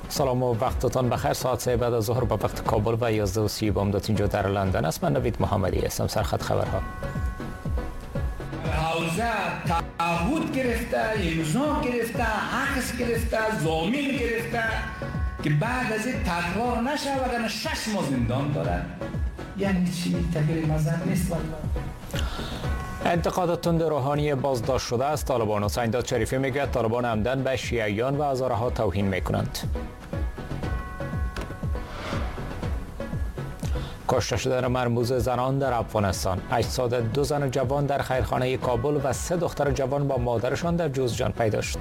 سلام و وقتتان بخیر. ساعت 3 بعد از ظهر با وقت کابل و 11:30 بامداد اینجا در لندن است. من نوید محمدی هستم. سرخط خبرها. حوزه تعهد گرفته، امضا گرفته، عکس گرفته، ضامن گرفته که بعد از این تکرار نشه وگرنه 6 ماه زندان داره. یعنی چی؟ تغییر نظر نیست والله. انتقادات تند روحانی بازداشت شده است طالبان. حسین داد شریفی میگوید طالبان عمدن به شیعیان و هزارها توهین میکنند. کشته شدن مرموز زنان در افغانستان. اجساد 2 زن جوان در خیرخانه کابل و 3 دختر جوان با مادرشان در جوزجان پیدا شد.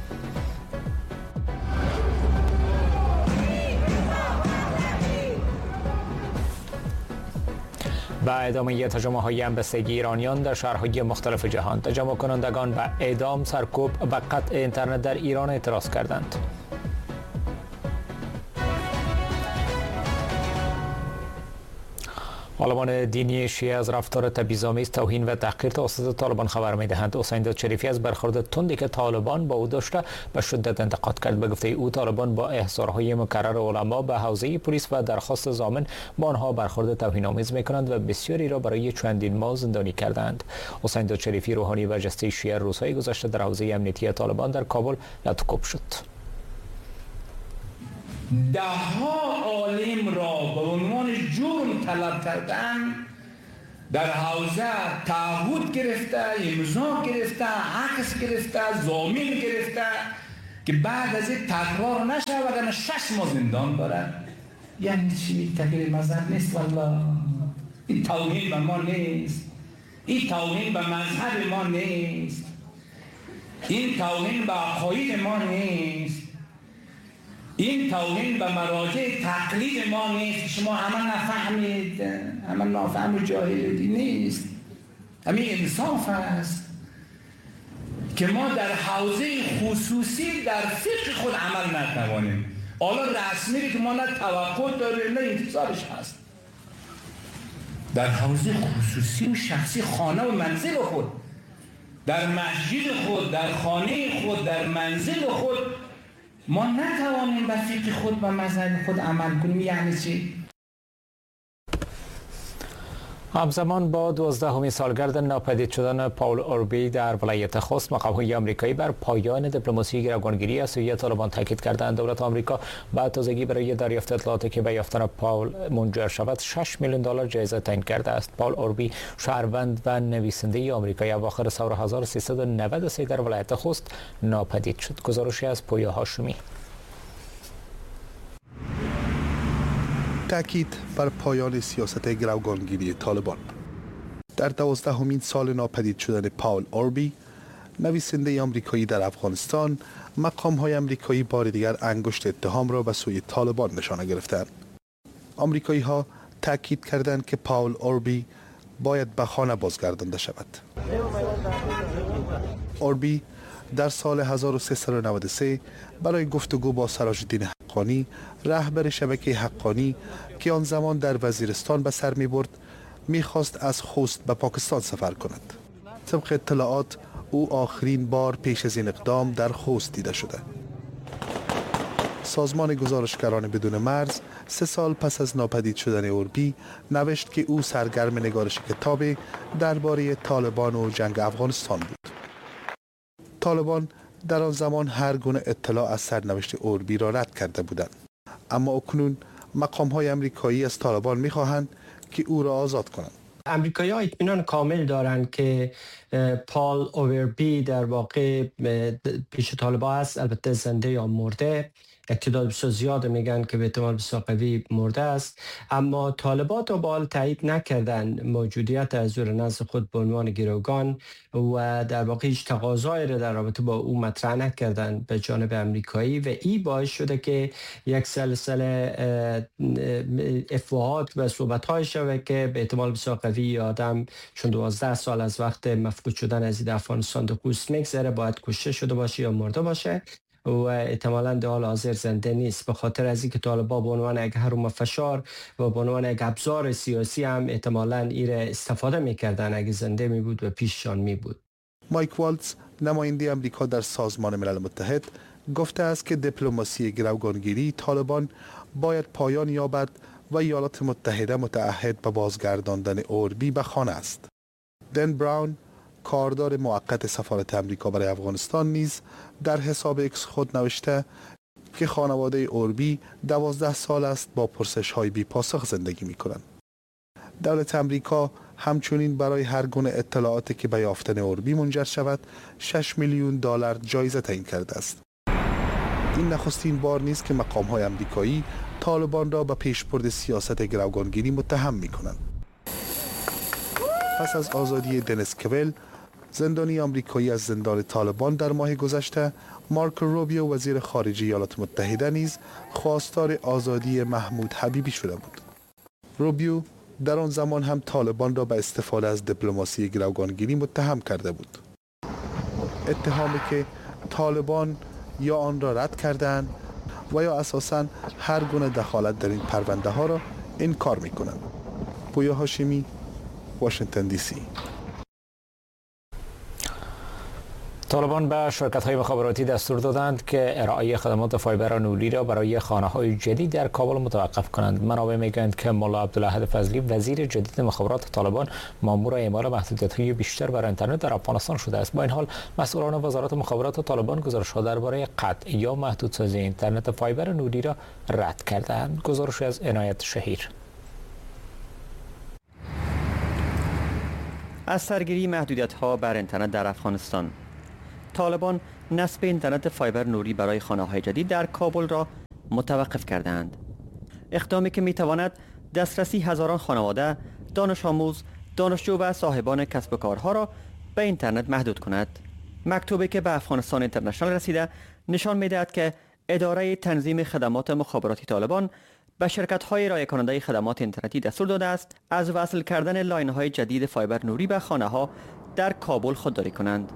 با ادامه تجمع‌های امبستگی ایرانیان در شهرهای مختلف جهان، تجمع کنندگان به اعدام، سرکوب و قطع اینترنت در ایران اعتراض کردند. عالمان دینی شیعه از رفتار تبعیض‌آمیز، توهین و تحقیر توسط طالبان خبر می‌دهند. حسین داد شریفی از برخورد تندی که طالبان با او داشته به شدت انتقاد کرد. به گفته او طالبان با احضارهای مکرر علما به حوزه پلیس و درخواست ضامن با آنها برخورد توهین‌آمیز می‌کنند و بسیاری را برای چندین ماه زندانی کردند. حسین داد شریفی روحانی برجسته شیعه روزهای گذشته در حوزه امنیتی طالبان در کابل لطکوب شد. دهها عالم را به عنوان جرم طلب کردن، در حوزه تعهد گرفته، امضا گرفته، عکس گرفته، ضامن گرفته که بعد از این تکرار نشه وگرنه 6 ماه زندان داره. یعنی چی؟ تغییر نظر نیست والله. این توهین به ما نیست، این توهین به مذهب ما نیست، این توهین به عقاید ما نیست، این توهین به مراجع تقلید ما نیست. شما همه نفهمید، همه نافهم و جاهلی نیست. همین انصاف است که ما در حوزه خصوصی در فقه خود عمل نتوانیم. حالا رسمی که ما نه توقع داریم نه انتظارش هست. در حوزه خصوصی و شخصی، خانه و منزل خود، در مسجد خود، در خانه خود، در منزل خود ما نتوانیم به فقه خود و مذهب خود عمل کنیم. یعنی چی؟ همزمان با 12مین سالگرد ناپدید شدن پاول اوربی در ولایت خوست، مقام‌های آمریکایی بر پایان دیپلماسی گروگانگیری از سوی طالبان تاکید کردند. دولت آمریکا با تازگی برای دریافت اطلاعاتی که به یافتن پاول منجر شود 6 میلیون دلار جایزه تعیین کرده است. پاول اوربی شهروند و نویسنده آمریکایی اواخر سال 1393 در ولایت خوست ناپدید شد. گزارشی از پویا هاشمی. تأکید بر پایان سیاست گروگانگیری طالبان. در 12مین سال ناپدید شدن پاول اوربی، نویسنده آمریکایی در افغانستان، مقام‌های آمریکایی بار دیگر انگشت اتهام را به سوی طالبان نشانه گرفتند. آمریکایی‌ها تأکید کردند که پاول اوربی باید به خانه بازگردانده شود. اوربی در سال 1393 برای گفتگو با سراج الدین حقانی، رهبر شبکه حقانی که آن زمان در وزیرستان به سر می برد، می‌خواست از خوست به پاکستان سفر کند. طبق اطلاعات او آخرین بار پیش از این اقدام در خوست دیده شده. سازمان گزارشگران بدون مرز 3 سال پس از ناپدید شدن اوربی نوشت که او سرگرم نگارش کتاب درباره طالبان و جنگ افغانستان بود. طالبان در آن زمان هر گونه اطلاع از سرنوشت اوربی را رد کرده بودند، اما اکنون مقام‌های آمریکایی از طالبان می‌خواهند که او را آزاد کنند. آمریکایی‌ها اطمینان کامل دارند که پاول اوربی در واقع پیش طالبان است، البته زنده یا مرده. تعداد بسیار زیاد میگن که به احتمال بسیار قوی مرده است، اما طالبان تا به حال تایید نکردند موجودیت از زیر نزد خود به عنوان گروگان و در واقع هیچ تقاضایی را در رابطه با او مطرح نکردند به جانب آمریکایی و این باعث شده که یک سلسله افواهات و صحبت‌های شود که به احتمال بسیار قوی آدم چون 12 سال از وقت مفقود شدن از افغانستان در خوست میگذره باید کشته شده باشه یا مرده باشه و احتمالاً در حال حاضر زنده نیست، به خاطر از اینکه طالبان به عنوان یک هرم فشار و به عنوان یک ابزار سیاسی هم احتمالاً ایره استفاده میکردن. اگه زنده می بود و پیششان می بود. مایک والتز نماینده آمریکا در سازمان ملل متحد گفته است که دیپلماسی گروگانگیری طالبان باید پایان یابد و ایالات متحده متعهد به بازگرداندن اوربی به خانه است. دن براون، کاردار موقت سفارت امریکا برای افغانستان، نیز در حساب اکس خود نوشته که خانواده اوربی 12 سال است با پرسش‌های بی پاسخ زندگی می‌کنند. دولت امریکا همچنین برای هر گونه اطلاعاتی که به یافتن اوربی منجر شود 6 میلیون دلار جایزه تعیین کرده است. این نخستین بار نیست که مقام‌های امریکایی طالبان را به پیشبرد سیاست گروگانگیری متهم می‌کنند. پس از آزادی دنیس کویل، زندانی آمریکایی از زندان طالبان در ماه گذشته، مارکو روبیو وزیر خارجه ایالات متحده نیز خواستار آزادی محمود حبیبی شده بود. روبیو در آن زمان هم طالبان را به استفاده از دیپلماسی گروگانگیری متهم کرده بود. اتهامی که طالبان یا آن را رد کردند و یا اساساً هر گونه دخالت در این پرونده ها را انکار می کنند. پویا هاشمی، واشنگتن دی سی. طالبان به شرکت‌های مخابراتی دستور دادند که ارائه خدمات فایبر نوری را برای خانه‌های جدید در کابل متوقف کنند. منابع میگویند که ملا عبدالاحد فضلی وزیر جدید مخابرات طالبان مأمور اعمال محدودیت‌های بیشتر بر اینترنت در افغانستان شده است. با این حال مسئولان وزارت مخابرات طالبان گزارش‌ها درباره قطع یا محدودسازی اینترنت فایبر نوری را رد کردند. گزارشی از عنایت شهیر. از سرگیری محدودیت‌ها بر اینترنت در افغانستان، طالبان نصب اینترنت فایبر نوری برای خانه‌های جدید در کابل را متوقف کردند. اقدامی که می‌تواند دسترسی هزاران خانواده، دانش آموز، دانشجو و صاحبان کسب و کارها را به اینترنت محدود کند. مکتوبی که به افغانستان اینترنشنال رسیده نشان می‌دهد که اداره تنظیم خدمات مخابراتی طالبان به شرکت‌های ارائه کننده خدمات اینترنتی دستور داده است از وصل کردن لاین‌های جدید فایبر نوری به خانه‌ها در کابل خودداری کنند.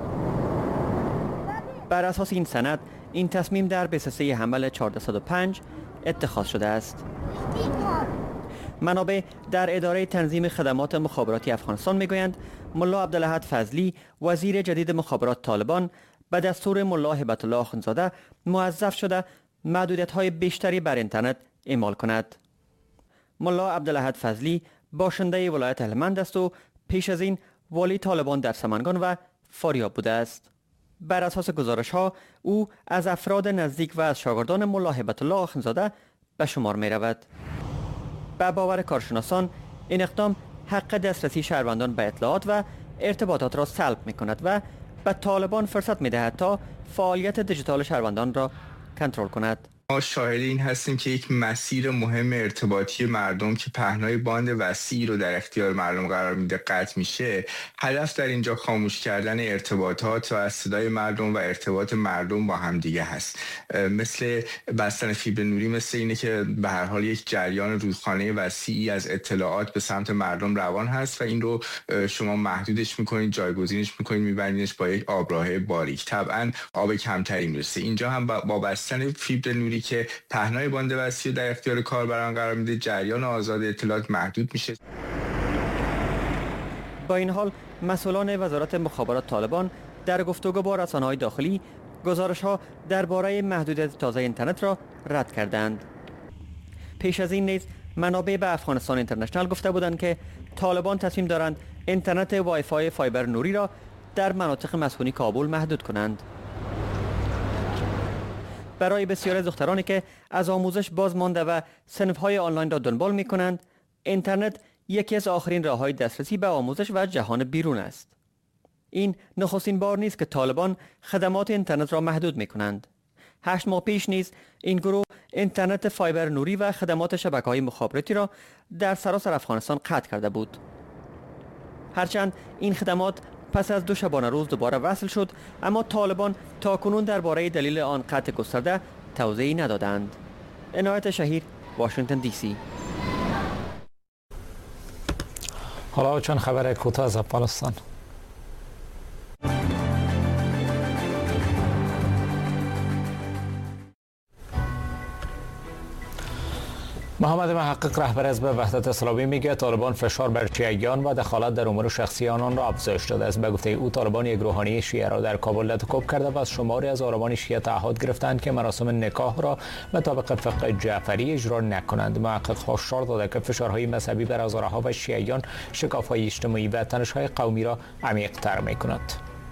بر اساس این سند، این تصمیم در بسته حمل 1405 اتخاذ شده است. منابع در اداره تنظیم خدمات مخابراتی افغانستان میگویند ملا عبدالاحد فضلی وزیر جدید مخابرات طالبان به دستور ملا هبت الله اخندزاده موظف شده محدودیت‌های بیشتری بر اینترنت اعمال کند. ملا عبدالاحد فضلی باشنده ولایت هلمند است و پیش از این والی طالبان در سمنگان و فاریاب بوده است. بر اساس گزارش‌ها او از افراد نزدیک و از شاگردان ملا هبت الله اخندزاده به شمار می رود. به باور کارشناسان این اقدام حق دسترسی شهروندان به اطلاعات و ارتباطات را سلب می کند و به طالبان فرصت می دهد تا فعالیت دیجیتال شهروندان را کنترل کند. ما شاهد این هستیم که یک مسیر مهم ارتباطی مردم که پهنای باند وسیعی رو در اختیار مردم قرار میده قطع میشه. هدف در اینجا خاموش کردن ارتباطات و از صدای مردم و ارتباط مردم با هم دیگه هست. مثل بستن فیبر نوری، مثل اینه که به هر حال یک جریان رودخانه وسیعی از اطلاعات به سمت مردم روان هست و این رو شما محدودش میکنید، جایگزینش میکنید، میبرینش با یک آبراهه باریک. طبعا آب کمتری میرسه. اینجا هم با بستن فیبر نوری که پهنای باند وسیع در اختیار کاربران قرار میده، جریان آزاد اطلاعات محدود میشه. با این حال مسئولان وزارت مخابرات طالبان در گفتگو با رسانه‌های داخلی گزارش‌ها درباره محدودیت تازه اینترنت را رد کردند. پیش از این نیز منابع به افغانستان اینترنشنال گفته بودند که طالبان تصمیم دارند اینترنت وای فای فایبر نوری را در مناطق مسکونی کابل محدود کنند. برای بسیاری از دخترانی که از آموزش باز مانده و صنف‌های آنلاین را دنبال می‌کنند، اینترنت یکی از آخرین راه‌های دسترسی به آموزش و جهان بیرون است. این نخستین بار نیست که طالبان خدمات اینترنت را محدود می‌کنند. 8 ماه پیش نیز این گروه اینترنت فایبر نوری و خدمات شبکه‌های مخابراتی را در سراسر افغانستان قطع کرده بود. هرچند این خدمات پس از 2 شبانه روز دوباره وصل شد، اما طالبان تاکنون درباره دلیل آن قطع گسترده توضیحی ندادند. عنایت شهیر، واشنگتن دی سی. حالا چون خبر کوتاه از افغانستان. محمد محقق رهبر حزب وحدت اسلامی میگه طالبان فشار بر شیعیان و دخالت در امور شخصی آنان را افزایش داده است. به گفته او طالبان یک روحانی شیعه را در کابل لطکوب کرده و از شماری از آرمان شیعه تعهد گرفتند که مراسم نکاح را مطابق فقه جعفری اجرا نکنند. محقق هشدار داده که فشارهای مذهبی بر هزارها و شیعیان شکاف‌های اجتماعی و تنش‌های قومی را عمیق‌تر می‌کند.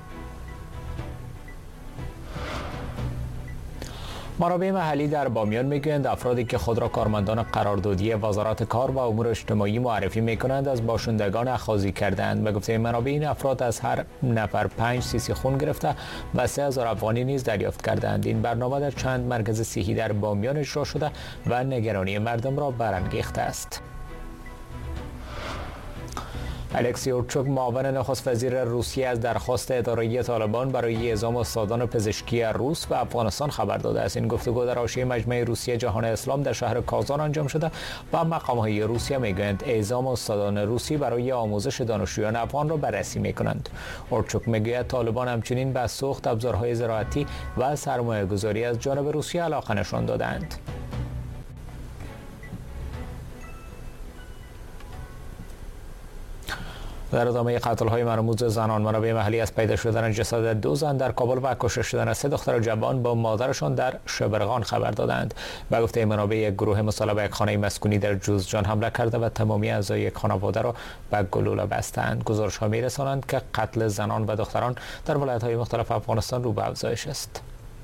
منابع محلی در بامیان میگویند افرادی که خود را کارمندان قراردادی وزارت کار و امور اجتماعی معرفی میکنند از باشندگان اخاذی کردند. به گفته منابع این افراد از هر نفر 5 سیسی خون گرفته و 3000 افغانی نیز دریافت کردند. این برنامه در چند مرکز صحی در بامیان اجرا شده و نگرانی مردم را برانگیخته است. الکسی اورچوک معاون نخست وزیر روسیه از درخواست اداره طالبان برای اعزام استادان پزشکی روس و افغانستان خبر داده است. این گفتگو در حاشیه مجمع روسیه جهان اسلام در شهر کازان انجام شده و مقام‌های روسیه میگویند اعزام استادان روسی برای آموزش دانشجویان افغان را بررسی میکنند. اورچوک میگوید طالبان همچنین به سوخت ابزارهای زراعتی و سرمایه‌گذاری از جانب روسیه علاقه نشان دادند. در ادامه قتل‌های مرموز زنان، منابع محلی از پیدا شدن جسد 2 زن در کابل و کشته شدن 3 دختر جوان با مادرشان در شبرغان خبر دادند. به گفته منابع یک گروه مسلح به یک خانه مسکونی در جوزجان حمله کرده و تمامی اعضای یک خانواده را به گلوله بستند. گزارش‌ها می‌رسانند که قتل زنان و دختران در ولایت‌های مختلف افغانستان رو به افزایش است.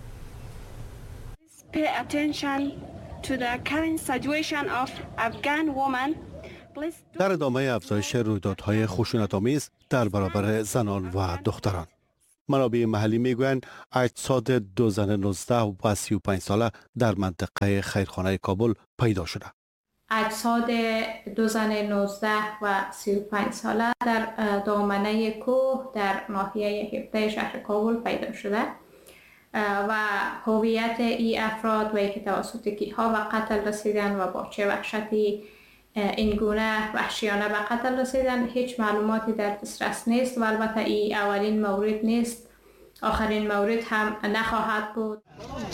Pay attention to the current situation of Afghan women. در ادامه افزایش رویدادهای خشونت‌آمیز در برابر زنان و دختران، منابع محلی میگویند اجساد 2 زن 19 و 35 ساله در منطقه خیرخانه کابل پیدا شده. اجساد 2 زن 19 و 35 ساله در دامنه کوه در ناحیه 17 شهر کابل پیدا شده و هویت این افراد و که توسط کیها و قتل رسیدن و با چه وحشتی این گونه وحشیانه به قتل رسیدن هیچ معلوماتی در دسترس نیست و البته این اولین مورد نیست، آخرین مورد هم نخواهد بود.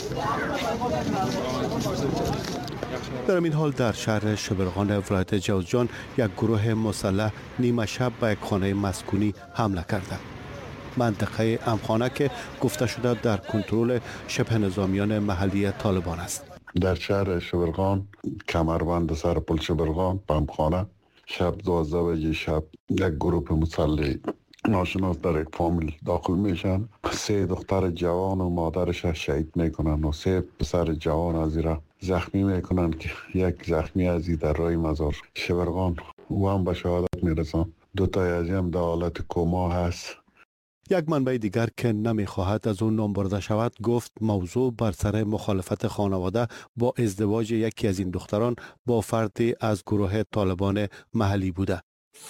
در این حال در شهر شبرغان ولایت جوزجان یک گروه مسلح نیمه شب به یک خانه مسکونی حمله کرده. منطقه امخانه که گفته شده در کنترل شبه نظامیان محلی طالبان است. در شهر شبرغان کمربند سر پل شبرغان پمخانه شب 12 بجه شب یک گروه مسلح ناشناس در یک فامیل داخل میشن. 3 دختر جوان و مادرش شهید میکنن و 3 پسر جوان از را زخمی میکنن که یک زخمی ازی در راه مزار شبرغان و هم به شهادت میرسن. 2 تا از هم در حالت کما هست. یک منبع دیگر که نمیخواهد از اون نام برده شود گفت موضوع بر سر مخالفت خانواده با ازدواج یکی از این دختران با فردی از گروه طالبان محلی بوده.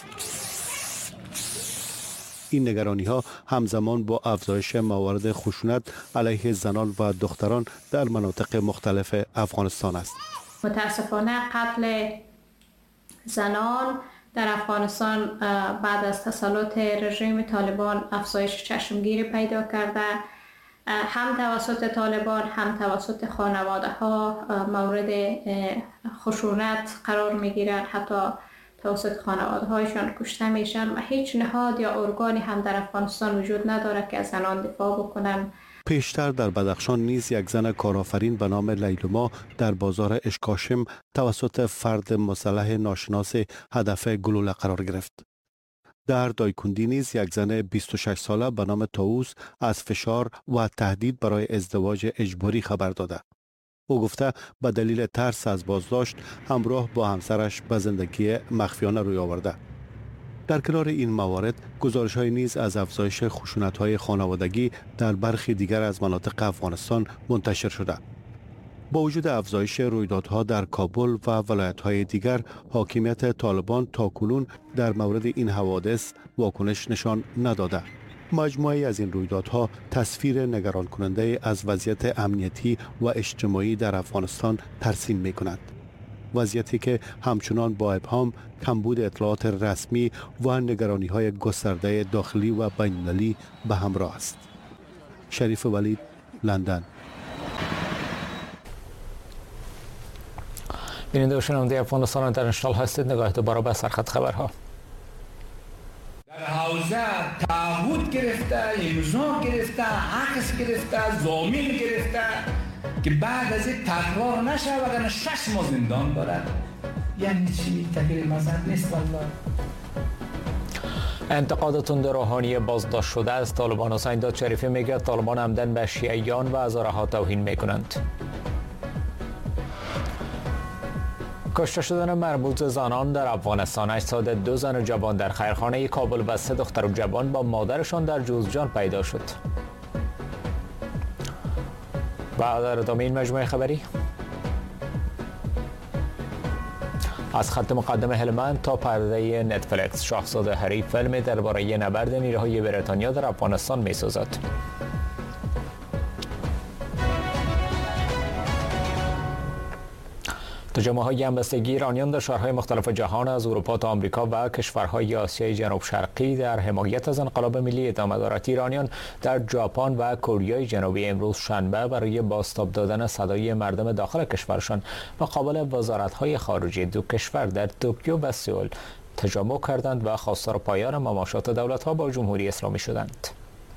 این نگرانی ها همزمان با افزایش موارد خشونت علیه زنان و دختران در مناطق مختلف افغانستان است. متاسفانه قتل زنان در افغانستان بعد از تسلط رژیم طالبان افزایش چشمگیری پیدا کرده، هم توسط طالبان هم توسط خانواده ها مورد خشونت قرار می گیرند، حتی توسط خانواده هایشان کشته میشن و هیچ نهاد یا ارگانی هم در افغانستان وجود نداره که از زنان دفاع بکنن. پیشتر در بدخشان نیز یک زن کارآفرین به نام لیلما در بازار اشکاشم توسط فرد مسلح ناشناس هدف گلوله قرار گرفت. در دایکندی نیز یک زن 26 ساله به نام طاووس از فشار و تهدید برای ازدواج اجباری خبر داده. او گفته به دلیل ترس از بازداشت همراه با همسرش به زندگی مخفیانه روی آورده. در کنار این موارد گزارش‌های نیز از افزایش خشونت‌های خانوادگی در برخی دیگر از مناطق افغانستان منتشر شده. با وجود افزایش رویدادها در کابل و ولایت‌های دیگر، حاکمیت طالبان تاکنون در مورد این حوادث واکنش نشان نداده. مجموعی از این رویدادها تصویر نگران کننده از وضعیت امنیتی و اجتماعی در افغانستان ترسیم می‌کند. وضعیتی که همچنان با ابهام، کمبود اطلاعات رسمی و نگرانی‌های گسترده داخلی و بین‌المللی به همراه است. شریف ولید، لندن. بیننده و شنونده افغانستان اینترنشنال هستید. نگاه دوباره به سرخط خبرها. در حوزه تعهد گرفته، امضا گرفته، عکس گرفته، ضامن گرفته که بعد از این تکرار نشه وگرنه 6 ماه زندان دارد. یعنی چی؟ تغییر مذهب نیست والله. انتقاد تند روحانی بازداشت شده از طالبان. حسین داد شریفی میگه طالبان عمدن به شیعیان و هزارها توهین میکنند. کشته شدن مربوط زنان در افغانستان. اجساد 2 زن جوان در خیرخانه کابل و 3 دختر جوان با مادرشان در جوزجان پیدا شد. و در ادامه این مجموعه خبری از خط مقدم هلمند تا پرده نتفلیکس، شاهزاده هری فیلم درباره نبرد نیروهای بریتانیا در افغانستان می‌سازد. تجمع‌های همبستگی ایرانیان در شهرهای مختلف جهان از اروپا تا آمریکا و کشورهای آسیای جنوب شرقی در حمایت از انقلاب ملی ادامه دارد. ایرانیان در ژاپن و کره جنوبی امروز شنبه برای بازتاب دادن صدای مردم داخل کشورشان مقابل وزارت‌های خارجه دو کشور در توکیو و سئول تجمع کردند و خواستار پایان مماشات دولت‌ها با جمهوری اسلامی شدند.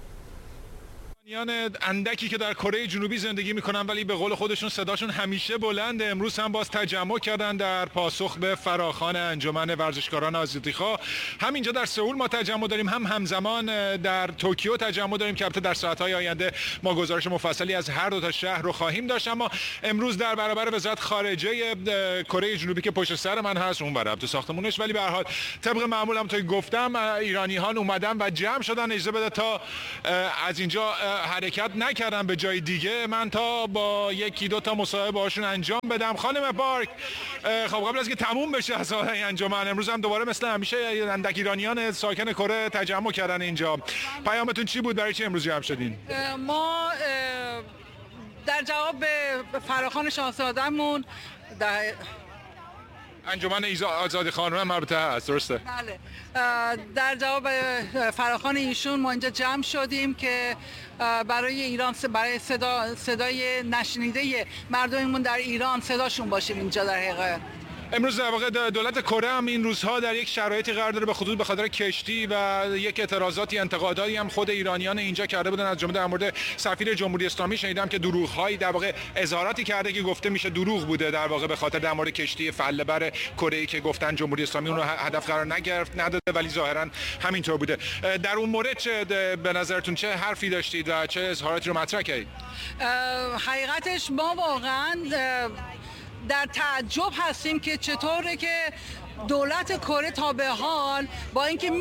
اندکی که در کره جنوبی زندگی میکنن ولی به قول خودشون صداشون همیشه بلنده، امروز هم باز تجمع کردن در پاسخ به فراخوان انجمن ورزشکاران آزادیخواه. همینجا در سئول ما تجمع داریم، هم همزمان در توکیو تجمع داریم که البته در ساعت‌های آینده ما گزارش مفصلی از هر دو تا شهر رو خواهیم داشت. اما امروز در برابر وزارت خارجه کره جنوبی که پشت سر من هست، اون برابر تو ساختمونش، ولی به هر حال طبق معمول هم تا گفتم ایرانی‌ها اومدن و جمع شدن. اجازه بده تا از اینجا حرکت نکردم به جای دیگه، من تا با 1-2 تا مصاحبه باشون انجام بدم. خانم پارک، خب قبل از که تموم بشه از این انجمن، امروز هم دوباره مثل همیشه اندک ایرانیان ساکن کره تجمع کردن اینجا. پیامتون چی بود؟ برای چی امروز جمع شدین؟ ما در جواب به فراخوان شاهزاده‌مون در انجمن آزادی خانم مربوطه هست، درسته؟ بله. در جواب فراخوان ایشون ما اینجا جمع شدیم که برای ایران، برای صدای نشنیده مردممون در ایران صداشون باشیم اینجا. در حقیقت امروز در واقع دولت کره هم این روزها در یک شرایطی قرار داره به خاطر کشتی و یک اعتراضاتی، انتقاداتی هم خود ایرانیان اینجا کرده بودن. از جمله در مورد سفیر جمهوری اسلامی شنیدم که دروغ‌هایی در واقع اظهاراتی کرده که گفته میشه دروغ بوده در واقع به خاطر در مورد کشتی فله‌بر کره‌ای که گفتن جمهوری اسلامی اون رو هدف قرار نداده، ولی ظاهرا همینطور بوده. در اون مورد چه به نظرتون چه حرفی داشتید و چه اظهاراتی رو مطرح کردید؟ حقیقتش ما واقعا در تعجب هستیم که چطوره که دولت کره تا به حال با اینکه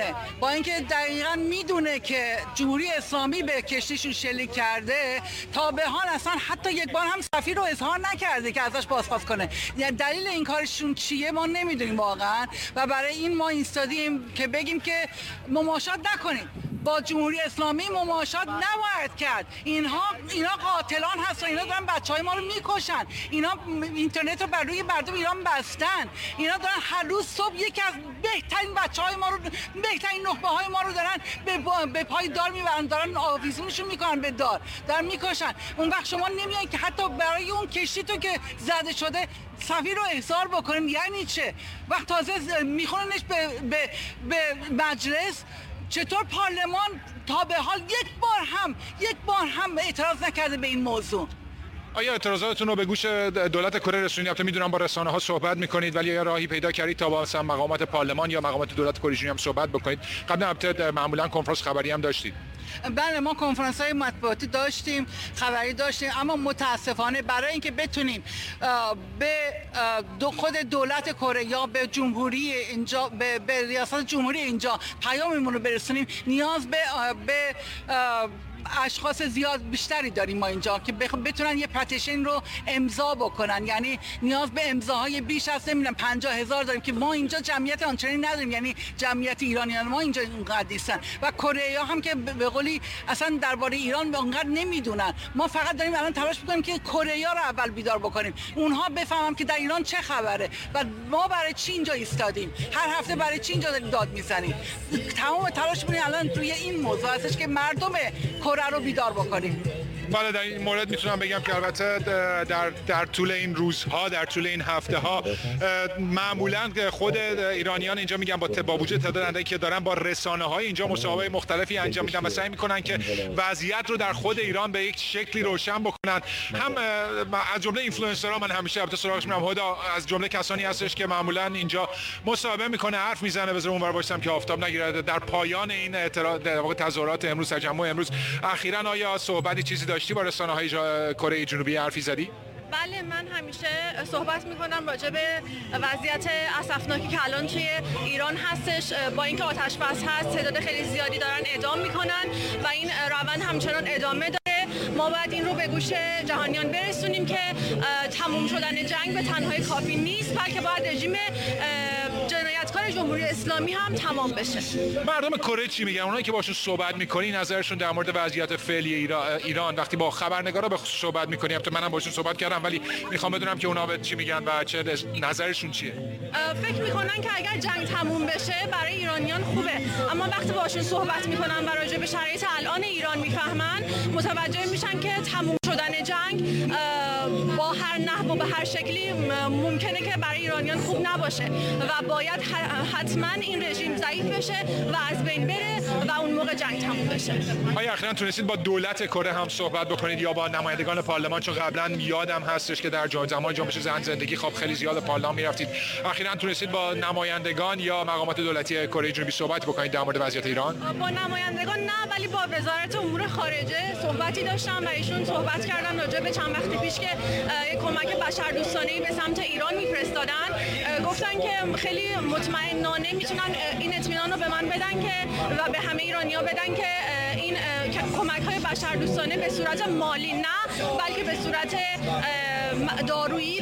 دقیقاً میدونه که جمهوری اسلامی به کشتیشون شلیک کرده، تا به حال اصلا حتی یک بار هم سفیر رو اظهار نکرده که ازش بازخواست کنه. یعنی دلیل این کارشون چیه ما نمیدونیم واقعا، و برای این ما ایستادیم که بگیم که مماشات نکنیم با جمهوری اسلامی، مماشات نباید کرد. اینا قاتلان هستن، اینا دارن بچهای ما رو میکشن، اینا اینترنت رو بر روی مردم ایران بستن، اینا دارن هر روز صبح یکی از بهترین بچهای ما رو، بهترین نخبه‌های ما رو دارن به پای دار میبرن، دارن آویزونشون میکنن به دار، دارن میکشن. اون وقت شما نمیایین که حتی برای اون کشتی تو که زده شده سفیر رو احضار بکنین. یعنی چه؟ وقت تازه میخوننش به مجلس. چطور پارلمان تا به حال یک بار هم اعتراض نکرده به این موضوع؟ آیا اعتراضاتتون رو به گوش دولت کره رسوندید؟ البته میدونم با رسانه‌ها صحبت میکنید، ولی آیا راهی پیدا کردید تا با مثلا مقامات پارلمان یا مقامات دولت کره جنوبی هم صحبت بکنید؟ قبلا البته معمولا کنفرانس خبری هم داشتید. بله، ما کنفرانس‌های مطبوعاتی داشتیم، خبری داشتیم، اما متاسفانه برای اینکه بتونیم به خود دولت کره یا به جمهوری اینجا، به ریاست جمهوری اینجا پیاممون رو برسونیم، نیاز به اشخاص بیشتری داریم ما اینجا که بتونن یه پتیشن رو امضا بکنن. یعنی نیاز به امضاهای بیش از 50,000 داریم که ما اینجا جمعیت آنچنانی نداریم. یعنی جمعیت ایرانیان ما اینجا اینقدر نیستن و کره‌ای‌ها هم که به قولی اصلا درباره ایران اونقدر نمیدونن. ما فقط داریم الان تلاش می‌کنیم که کره‌ای‌ها رو اول بیدار بکنیم، اونها بفهمن که در ایران چه خبره و ما برای چی اینجا ایستادیم، هر هفته برای چی اینجا داد میزنیم. تمام تلاشمون الان روی این موضوع هستش که مردم کره رو بیدار بکنیم. بله، در این مورد میتونم بگم که البته در طول این روزها، در طول این هفته ها معمولا خود ایرانیان اینجا میگن با وجود تعداد اندکی که دارن با رسانه های اینجا مصاحبه مختلفی انجام میدن و سعی میکنن که وضعیت رو در خود ایران به یک شکلی روشن بکنن. هم از جمله اینفلوئنسرها، من همیشه البته سراغش میرم، هدا از جمله کسانی هستش که معمولا اینجا مصاحبه میکنه، حرف میزنه، بذار اونور باشم که آفتاب نگیره. در پایان این در واقع تظاهرات امروز، تجمع امروز، اخیراً آیا صحبتی چیزی داشتی با رسانه‌های کره جنوبی، حرفی زدی؟ بله، من همیشه صحبت میکنم راجع به وضعیت اسفناکی که الان توی ایران هستش. با اینکه آتش بس هست، تعداد خیلی زیادی دارن اعدام میکنن و این روند همچنان ادامه داره. ما باید این رو به گوش جهانیان برسونیم که تموم شدن جنگ به تنهایی کافی نیست، بلکه باید رژیم جنایتکار جمهوری اسلامی هم تمام بشه. مردم کره چی میگن؟ اونایی که باشون صحبت میکنی نظرشون در مورد وضعیت فعلی ایران، وقتی با خبرنگارا به صحبت میکنی، البته منم باشون صحبت کردم، ولی میخوام بدونم که اونا به چی میگن و چه نظرشون چیه. فکر میکنن که اگر جنگ تموم بشه برای ایرانیان خوبه، اما وقتی باشون صحبت میکنن و راجع به شرایط الان ایران میفهمن، متوجه میشن که تموم شدن جنگ با هر نحو و به هر شکلی ممکنه که برای ایرانیان خوب نباشه و باید حتما این رژیم ضعیف بشه و از بین بره و اون موقع جنگ تموم بشه. آیا اخیراً تونستید با دولت کره هم صحبت بکنید یا با نمایندگان پارلمان؟ چون قبلا یادم هستش که در زمان جنبش زن زندگی خب خیلی زیاد پارلمان میرفتید. اخیراً تونستید با نمایندگان یا مقامات دولتی کره جنوبی صحبت بکنید در مورد وضعیت ایران؟ با نمایندگان نه، ولی با وزارت امور خارجه صحبتی داشتم و ایشون صحبت کردن راجع به چند وقت پیش که یک کمک بشردوستانه‌ای به سمت ایران میفرستادن. گفتن که خیلی مطمئنانه میتونن این اطمینان رو به من بدن که و به همه ایرانی‌ها بدن که این کمک‌های بشردوستانه به صورت مالی نه، بلکه به صورت دارویی